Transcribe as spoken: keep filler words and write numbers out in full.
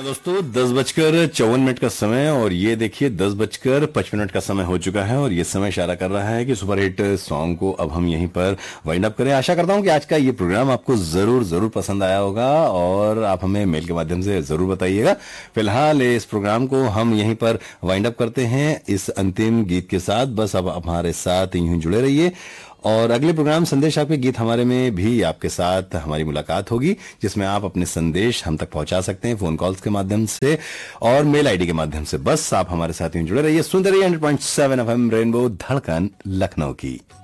दोस्तों दस बजकर चौवन मिनट का समय और ये देखिए दस बजकर पचपन मिनट का समय हो चुका है और ये समय इशारा कर रहा है कि सुपरहिट सॉन्ग को अब हम यहीं पर वाइंड अप करें। आशा करता हूं कि आज का ये प्रोग्राम आपको जरूर जरूर पसंद आया होगा और आप हमें मेल के माध्यम से जरूर बताइएगा। फिलहाल इस प्रोग्राम को हम यहीं पर वाइंड अप करते हैं इस अंतिम गीत के साथ। बस अब हमारे साथ यूं जुड़े रहिए और अगले प्रोग्राम संदेश आपके गीत हमारे में भी आपके साथ हमारी मुलाकात होगी, जिसमें आप अपने संदेश हम तक पहुंचा सकते हैं फोन कॉल्स के माध्यम से और मेल आईडी के माध्यम से। बस आप हमारे साथ यूं जुड़े रहिए, सुनते रहिए hundred point seven FM rainbow धड़कन लखनऊ की।